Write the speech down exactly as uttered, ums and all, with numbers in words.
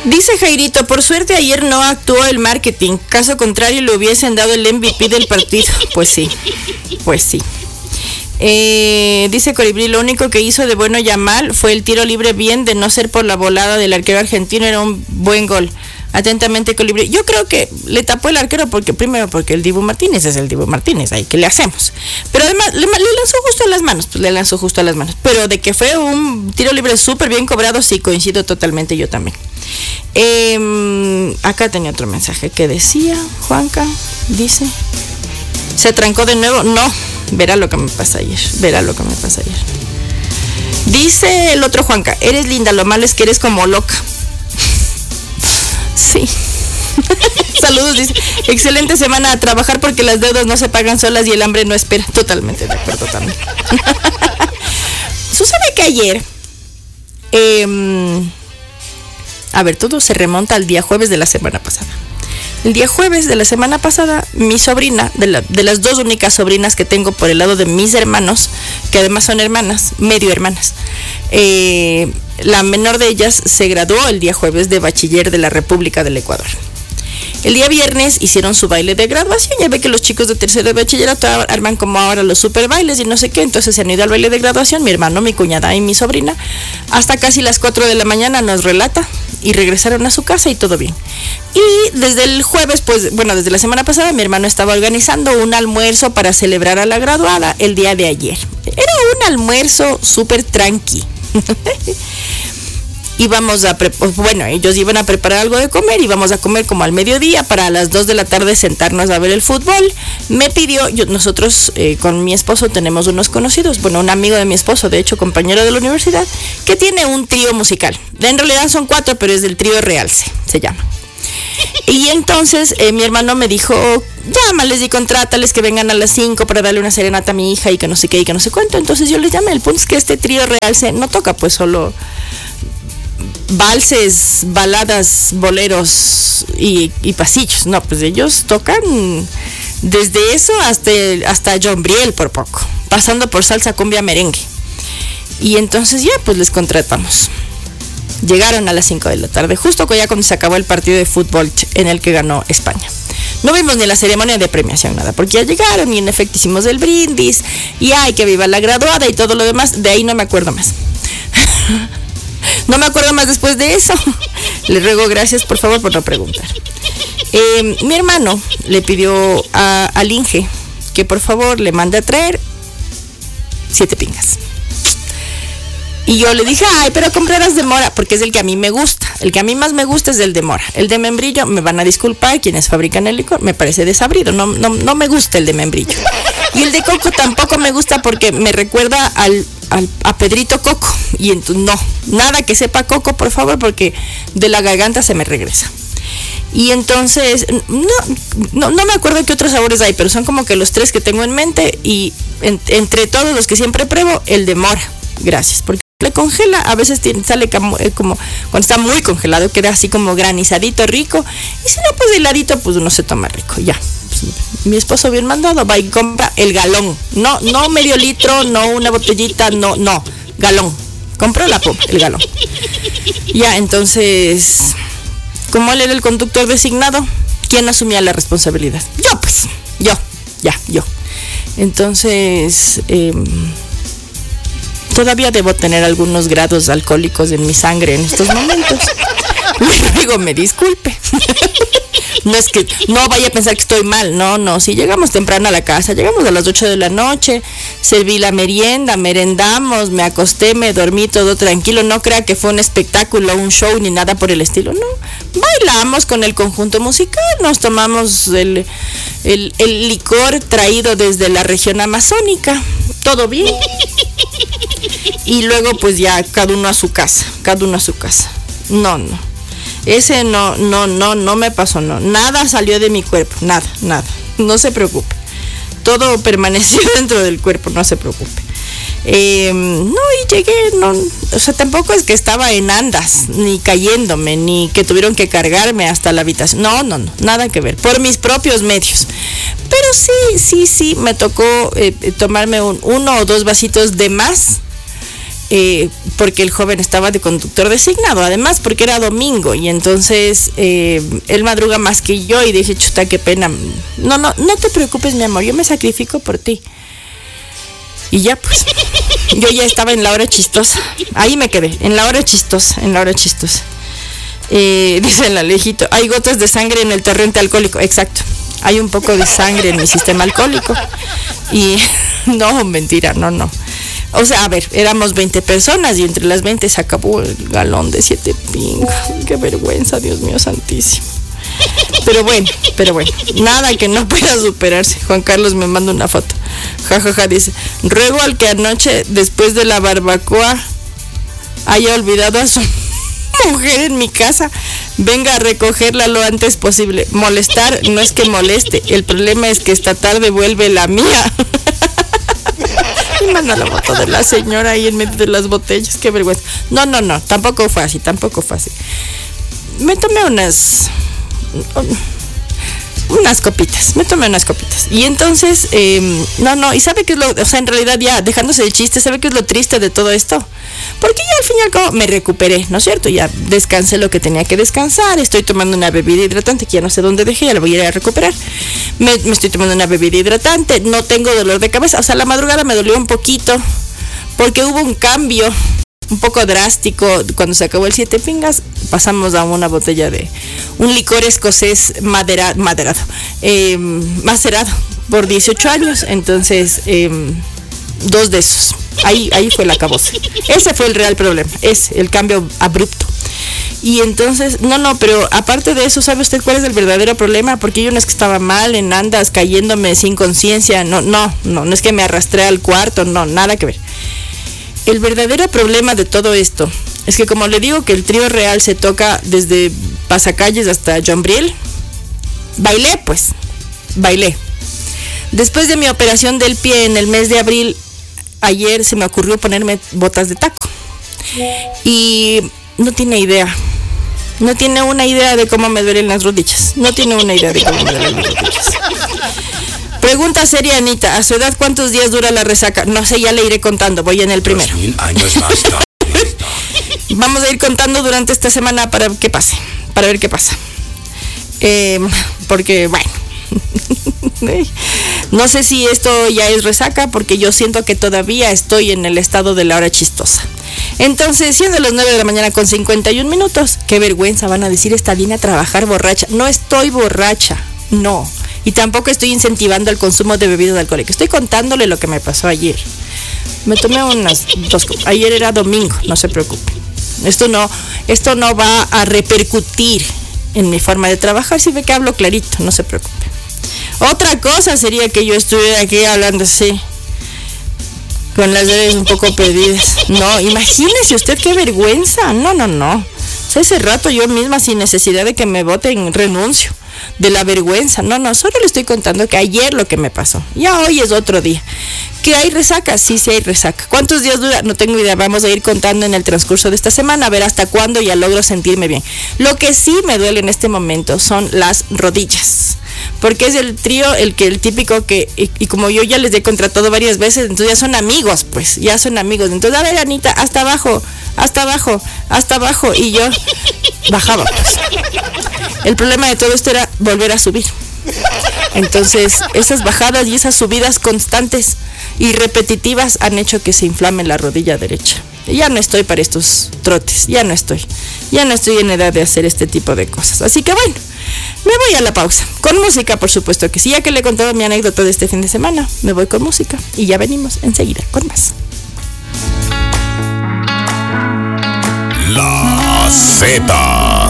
Dice Jairito, por suerte ayer no actuó el marketing, caso contrario le hubiesen dado el M V P del partido. Pues sí, pues sí. Eh, dice Colibrí, lo único que hizo de bueno Yamal fue el tiro libre bien, de no ser por la volada del arquero argentino, era un buen gol. Atentamente, Colibrí. Yo creo que le tapó el arquero porque, primero, porque el Dibu Martínez es el Dibu Martínez, ahí que le hacemos. Pero además, le, le lanzó justo a las manos, pues le lanzó justo a las manos. Pero de que fue un tiro libre súper bien cobrado, sí, coincido totalmente, yo también. Eh, acá tenía otro mensaje que decía, Juanca, dice, ¿se trancó de nuevo? No, verá lo que me pasa ayer, verá lo que me pasa ayer. Dice el otro Juanca, eres linda, lo malo es que eres como loca. Sí. Saludos, dice. Excelente semana a trabajar porque las deudas no se pagan solas y el hambre no espera. Totalmente de acuerdo también. Sucede que ayer, eh, a ver, todo se remonta al día jueves de la semana pasada. El día jueves de la semana pasada, mi sobrina, de, la, de las dos únicas sobrinas que tengo por el lado de mis hermanos, que además son hermanas, medio hermanas, eh, la menor de ellas se graduó el día jueves de bachiller de la República del Ecuador. El día viernes hicieron su baile de graduación. Ya ve que los chicos de tercero de bachillerato arman como ahora los super bailes y no sé qué. Entonces se han ido al baile de graduación, mi hermano, mi cuñada y mi sobrina. Hasta casi las cuatro de la mañana nos relata y regresaron a su casa y todo bien. Y desde el jueves, pues, bueno, desde la semana pasada, mi hermano estaba organizando un almuerzo para celebrar a la graduada el día de ayer. Era un almuerzo súper tranqui. Íbamos a, pre- bueno, ellos iban a preparar algo de comer, íbamos a comer como al mediodía para a las dos de la tarde sentarnos a ver el fútbol. Me pidió, yo, nosotros eh, con mi esposo tenemos unos conocidos, bueno, un amigo de mi esposo, de hecho compañero de la universidad, que tiene un trío musical. En realidad son cuatro, pero es del trío Realce, se llama. Y entonces eh, mi hermano me dijo, llámales y contrátales que vengan a las cinco para darle una serenata a mi hija y que no sé qué y que no sé cuánto. Entonces yo les llamé. El punto es que este trío Realce no toca pues solo valses, baladas, boleros y, y pasillos. No, pues ellos tocan desde eso hasta, hasta John Briel por poco, pasando por salsa, cumbia, merengue. Y entonces ya pues les contratamos. Llegaron a las cinco de la tarde, justo ya cuando se acabó el partido de fútbol en el que ganó España. No vimos ni la ceremonia de premiación, nada, porque ya llegaron y en efecto hicimos el brindis y ay, que viva la graduada y todo lo demás. De ahí no me acuerdo más. No me acuerdo más después de eso. Le ruego gracias, por favor, por no preguntar. Eh, mi hermano le pidió a, al Inge que por favor le mande a traer siete pingas. Y yo le dije, ay, pero comprarás de mora, porque es el que a mí me gusta. El que a mí más me gusta es el de mora. El de membrillo, me van a disculpar quienes fabrican el licor, me parece desabrido, no, no, no me gusta el de membrillo. Y el de coco tampoco me gusta porque me recuerda al, al a Pedrito Coco. Y entonces, no, nada que sepa coco, por favor, porque de la garganta se me regresa. Y entonces, no, no, no me acuerdo qué otros sabores hay, pero son como que los tres que tengo en mente. Y en, entre todos los que siempre pruebo, el de mora. Gracias, porque le congela, a veces tiene, sale como, eh, como cuando está muy congelado, queda así como granizadito rico, y si no, pues heladito, pues uno se toma rico, ya. Pues, mi esposo bien mandado va y compra el galón, no, no medio litro, no una botellita, no, no, galón, compró la pop, el galón. Ya, entonces, como él era el conductor designado, ¿quién asumía la responsabilidad? Yo, pues, yo, ya, yo. Entonces, eh, todavía debo tener algunos grados alcohólicos en mi sangre en estos momentos. Luego me disculpe. No es que no vaya a pensar que estoy mal, no, no. Si llegamos temprano a la casa, llegamos a las ocho de la noche, serví la merienda, merendamos, me acosté, me dormí todo tranquilo. No crea que fue un espectáculo, un show ni nada por el estilo, no. Bailamos con el conjunto musical, nos tomamos el, el, el licor traído desde la región amazónica, todo bien. Y luego pues ya cada uno a su casa, cada uno a su casa. No, no. Ese no, no, no, no me pasó, no. Nada salió de mi cuerpo, nada, nada. No se preocupe. Todo permaneció dentro del cuerpo, no se preocupe. Eh, no, y llegué, no, o sea, tampoco es que estaba en andas, ni cayéndome, ni que tuvieron que cargarme hasta la habitación. No, no, no, nada que ver, por mis propios medios. Pero sí, sí, sí, me tocó eh, tomarme un, uno o dos vasitos de más. eh, porque el joven estaba de conductor designado, además porque era domingo, y entonces eh, él madruga más que yo, y dije, chuta, qué pena. No, no, no te preocupes, mi amor, yo me sacrifico por ti. Y ya pues, yo ya estaba en la hora chistosa, ahí me quedé, en la hora chistosa, en la hora chistosa. Eh, dice el Alejito, hay gotas de sangre en el torrente alcohólico. Exacto, hay un poco de sangre en mi sistema alcohólico. Y no, mentira, no, no. O sea, a ver, éramos veinte personas y entre las veinte se acabó el galón de siete ping. Qué vergüenza, Dios mío santísimo. Pero bueno, pero bueno, nada que no pueda superarse. Juan Carlos me manda una foto. Ja, ja, ja, dice, ruego al que anoche, después de la barbacoa, haya olvidado a su mujer en mi casa, venga a recogerla lo antes posible. Molestar no es que moleste, el problema es que esta tarde vuelve la mía. Y manda la foto de la señora ahí en medio de las botellas, qué vergüenza. No, no, no, tampoco fue así, tampoco fue así. Me tomé unas unas copitas, me tomé unas copitas. Y entonces, eh, no, no, y sabe qué es lo, o sea, en realidad ya, dejándose el chiste, ¿sabe qué es lo triste de todo esto? Porque ya al fin y al cabo me recuperé, ¿no es cierto? Ya descansé lo que tenía que descansar, estoy tomando una bebida hidratante que ya no sé dónde dejé, ya la voy a ir a recuperar. Me, me estoy tomando una bebida hidratante, no tengo dolor de cabeza, o sea, la madrugada me dolió un poquito, porque hubo un cambio un poco drástico. Cuando se acabó el siete pingas, pasamos a una botella de un licor escocés madera, maderado, eh, macerado por dieciocho años, entonces eh, dos de esos. Ahí, ahí fue la acabose. Ese fue el real problema, es el cambio abrupto. Y entonces, no, no, pero aparte de eso, ¿sabe usted cuál es el verdadero problema? Porque yo no es que estaba mal en andas, cayéndome sin conciencia, no, no, no, no es que me arrastré al cuarto, no, nada que ver. El verdadero problema de todo esto es que, como le digo, que el trío real se toca desde Pasacalles hasta John Briel, bailé pues, bailé. Después de mi operación del pie en el mes de abril, ayer se me ocurrió ponerme botas de taco. Y no tiene idea, no tiene una idea de cómo me duelen las rodillas, no tiene una idea de cómo me duelen las rodillas. Pregunta seria, Anita, ¿a su edad cuántos días dura la resaca? No sé, ya le iré contando, voy en el primero. Vamos a ir contando durante esta semana para que pase, para ver qué pasa. Eh, porque, bueno, no sé si esto ya es resaca, porque yo siento que todavía estoy en el estado de la hora chistosa. Entonces, siendo las nueve de la mañana con cincuenta y un minutos, qué vergüenza, van a decir, esta viene a trabajar borracha. No estoy borracha, no. Y tampoco estoy incentivando el consumo de bebidas alcohólicas. Estoy contándole lo que me pasó ayer. Me tomé unas dos copas. Ayer era domingo, no se preocupe. Esto no, esto no va a repercutir en mi forma de trabajar. Si ve que hablo clarito, no se preocupe. Otra cosa sería que yo estuviera aquí hablando así, con las redes un poco perdidas. No, imagínese usted qué vergüenza. No, no, no. O sea, ese rato yo misma, sin necesidad de que me voten, renuncio de la vergüenza. No, no, solo le estoy contando que ayer lo que me pasó. Ya hoy es otro día. ¿Que hay resaca? Sí, sí hay resaca. ¿Cuántos días dura? No tengo idea. Vamos a ir contando en el transcurso de esta semana, a ver hasta cuándo ya logro sentirme bien. Lo que sí me duele en este momento son las rodillas, porque es el trío, el que el típico que, y, y como yo ya les he contratado varias veces, entonces ya son amigos, pues, ya son amigos. Entonces, a ver, Anita, hasta abajo, hasta abajo, hasta abajo. Y yo bajaba, pues. El problema de todo esto era volver a subir. Entonces, esas bajadas y esas subidas constantes y repetitivas han hecho que se inflame la rodilla derecha. Y ya no estoy para estos trotes, ya no estoy. Ya no estoy en edad de hacer este tipo de cosas. Así que bueno, me voy a la pausa. Con música, por supuesto que sí. Ya que le he contado mi anécdota de este fin de semana, me voy con música. Y ya venimos enseguida con más. La Z.